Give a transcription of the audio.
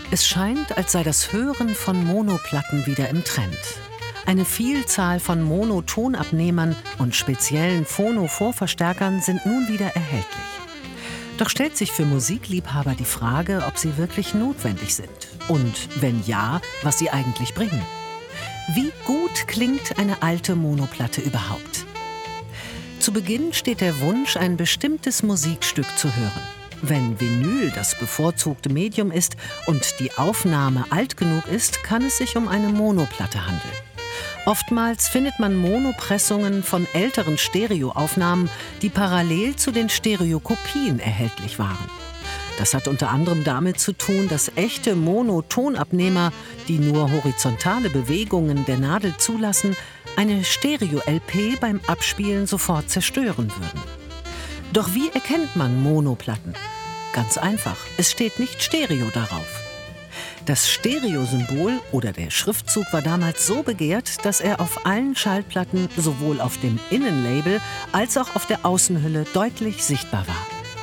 Es scheint, als sei das Hören von Monoplatten wieder im Trend. Eine Vielzahl von Monotonabnehmern und speziellen Phono-Vorverstärkern sind nun wieder erhältlich. Doch stellt sich für Musikliebhaber die Frage, ob sie wirklich notwendig sind. Und wenn ja, was sie eigentlich bringen. Wie gut klingt eine alte Monoplatte überhaupt? Zu Beginn steht der Wunsch, ein bestimmtes Musikstück zu hören. Wenn Vinyl das bevorzugte Medium ist und die Aufnahme alt genug ist, kann es sich um eine Monoplatte handeln. Oftmals findet man Monopressungen von älteren Stereoaufnahmen, die parallel zu den Stereokopien erhältlich waren. Das hat unter anderem damit zu tun, dass echte Monotonabnehmer, die nur horizontale Bewegungen der Nadel zulassen, eine Stereo-LP beim Abspielen sofort zerstören würden. Doch wie erkennt man Monoplatten? Ganz einfach, es steht nicht Stereo darauf. Das Stereo-Symbol oder der Schriftzug war damals so begehrt, dass er auf allen Schallplatten sowohl auf dem Innenlabel als auch auf der Außenhülle deutlich sichtbar war.